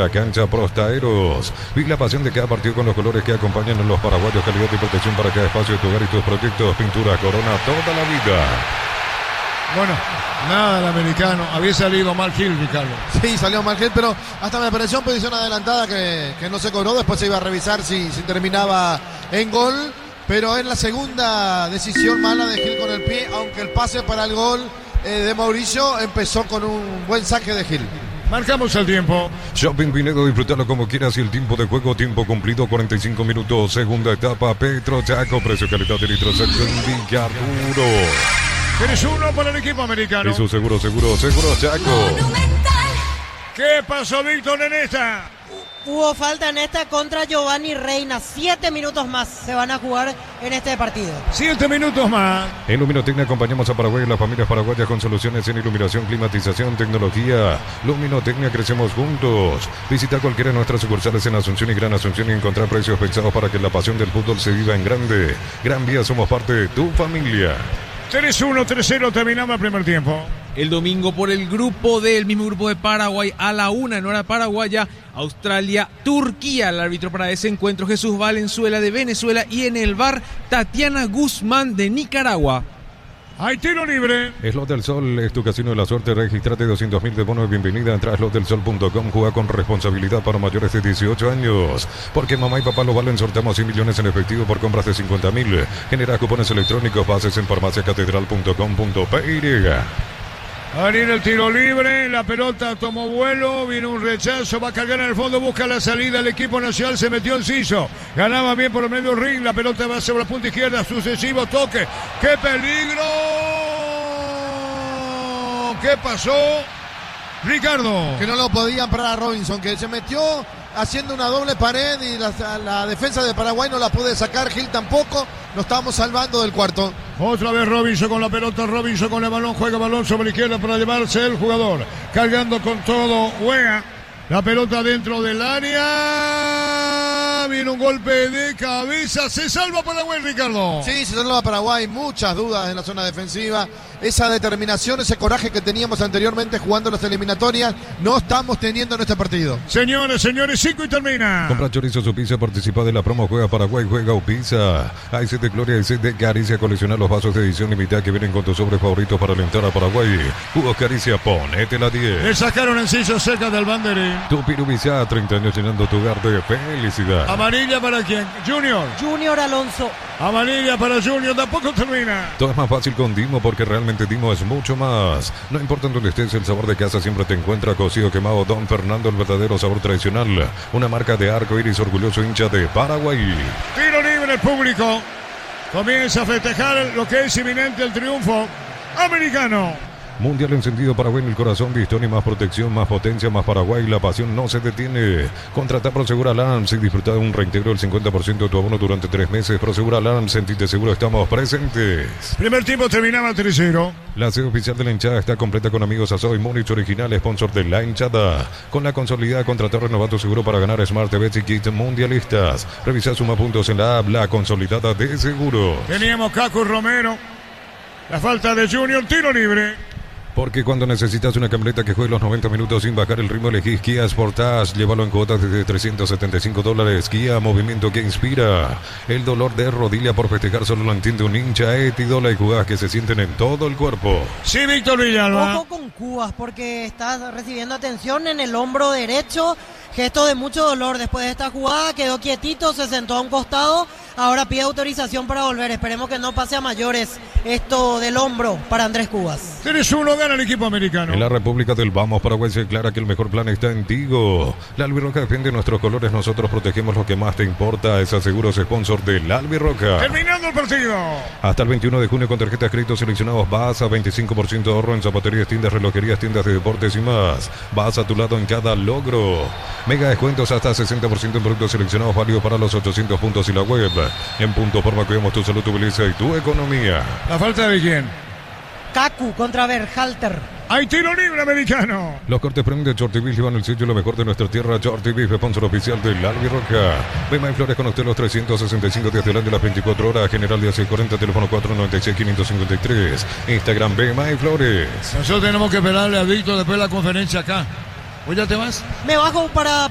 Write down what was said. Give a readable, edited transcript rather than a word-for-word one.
la cancha Prostaeros. Vive la pasión de cada partido con los colores que acompañan a los paraguayos. Calidad y protección para cada espacio de tu hogar y tus proyectos. Pintura Corona toda la vida. Bueno, nada el americano. Había salido mal Gil, Ricardo. Sí, salió mal Gil, pero hasta me pareció en posición adelantada que no se cobró. Después se iba a revisar si terminaba en gol. Pero es la segunda decisión mala de Gil con el pie, aunque el pase para el gol de Mauricio empezó con un buen saque de Gil. Marcamos el tiempo. Shopping Pinedo, disfrútalo como quieras. Y el tiempo de juego, tiempo cumplido, 45 minutos. Segunda etapa, Petro Chaco, precio, calidad de litros, Villaruro. 3-1 para el equipo americano. Y su seguro Chaco. ¿Qué pasó, Víctor, en esta? Hubo falta en esta contra Giovanni Reina. 7 minutos más se van a jugar en este partido. 7 minutos más. En Luminotecnia acompañamos a Paraguay y las familias paraguayas con soluciones en iluminación, climatización, tecnología. Luminotecnia, crecemos juntos. Visita cualquiera de nuestras sucursales en Asunción y Gran Asunción y encontrar precios pensados para que la pasión del fútbol se viva en grande. Gran Vía, somos parte de tu familia. 3-1, 3-0, terminamos el primer tiempo. El domingo por el mismo grupo de Paraguay, a la 1 en hora paraguaya, Australia, Turquía. El árbitro para ese encuentro, Jesús Valenzuela de Venezuela, y en el VAR, Tatiana Guzmán de Nicaragua. Hay tiro libre. Slot del Sol es tu casino de la suerte. Regístrate, 200.000 de bono de bienvenida. Entra a slotdelsol.com. Juega con responsabilidad para mayores de 18 años. Porque mamá y papá lo valen. Sorteamos 100 millones en efectivo por compras de 50.000. Genera cupones electrónicos. Bases en farmaciacatedral.com.py. Va a venir el tiro libre, la pelota tomó vuelo, vino un rechazo, va a cargar en el fondo, busca la salida, el equipo nacional se metió enciso, ganaba bien por el medio ring, la pelota va sobre la punta izquierda, sucesivo toque, ¡qué peligro! ¿Qué pasó? Ricardo. Que no lo podían parar a Robinson, que se metió haciendo una doble pared y la defensa de Paraguay no la puede sacar, Gil tampoco, nos estamos salvando del cuarto. Otra vez Robinson con la pelota, Robinson con el balón, juega balón sobre la izquierda para llevarse el jugador, cargando con todo, juega la pelota dentro del área, viene un golpe de cabeza, se salva Paraguay, Ricardo. Sí, se salva Paraguay, muchas dudas en la zona defensiva, esa determinación, ese coraje que teníamos anteriormente jugando las eliminatorias, no estamos teniendo en este partido. Señores, 5 y termina. Compra chorizo su pizza, participa de la promo, juega Paraguay, juega Upizza. Hay set de Gloria y set de Caricia, colecciona los vasos de edición limitada que vienen con tus sobres favoritos para alentar a Paraguay. Jugos Caricia, ponete la 10. Le sacaron enciso cerca del banderín. Tu Pirubizá, 30 años llenando tu hogar de felicidad. Amarilla para quién? Junior Alonso. Amarilla para Junior, tampoco termina. Todo es más fácil con Dimo porque realmente Dimo es mucho más. No importa en dónde estés, el sabor de casa siempre te encuentra. Cocido quemado Don Fernando, el verdadero sabor tradicional. Una marca de arco iris, orgulloso hincha de Paraguay. Tiro libre, el público comienza a festejar lo que es inminente el triunfo americano. Mundial encendido, Paraguay en el corazón, Bistoni, más protección, más potencia, más Paraguay, la pasión no se detiene. Contrata Prosegur Alarms y disfruta de un reintegro del 50% de tu abono durante 3 meses. Prosegur Alarms, sentite seguro, estamos presentes. Primer tiempo terminaba 3-0. La sede oficial de la hinchada está completa con amigos Asoy, Múnich original, sponsor de la hinchada. Con la consolidada, contratar renovado seguro para ganar Smart TVs y kits mundialistas. Revisa suma puntos en la app, la consolidada de seguro. Teníamos Caco Romero. La falta de Junior, tiro libre. Porque cuando necesitas una camioneta que juegue los 90 minutos sin bajar el ritmo, elegís Kia Sportage. Llévalo en cuotas desde $375. Kia, movimiento que inspira. El dolor de rodilla por festejar solo lo entiende un hincha. Etidola y jugás que se sienten en todo el cuerpo. Sí, Víctor Villalba. Ojo con Cubas porque está recibiendo atención en el hombro derecho. Gesto de mucho dolor después de esta jugada. Quedó quietito, se sentó a un costado. Ahora pide autorización para volver. Esperemos que no pase a mayores esto del hombro para Andrés Cubas. 3-1, gana el equipo americano. En la República del Vamos, Paraguay se declara que el mejor plan está en Tigo. La Albirroja defiende nuestros colores, nosotros protegemos lo que más te importa. Es Seguros, sponsor de la Albirroja. Terminando el partido. Hasta el 21 de junio con tarjetas créditos seleccionados vas a 25% de ahorro en zapaterías, tiendas, relojerías, tiendas de deportes y más. Vas a tu lado en cada logro. Mega descuentos hasta 60% en productos seleccionados, válido para los 800 puntos y la web. En Punto Forma cuidamos tu salud, tu belleza y tu economía. ¿La falta de quién? Cacu contra Berhalter. Hay tiro libre americano. Los cortes premium de Shorty Beef llevan el sitio lo mejor de nuestra tierra. Shorty Beef, sponsor oficial de la Albirroja. Bema y Flores con usted los 365 días del año, las 24 horas. General de 640, teléfono 496-553. Instagram Bema y Flores. Nosotros tenemos que esperarle a Víctor después de la conferencia acá. ¿Hoy ya te vas? Me bajo para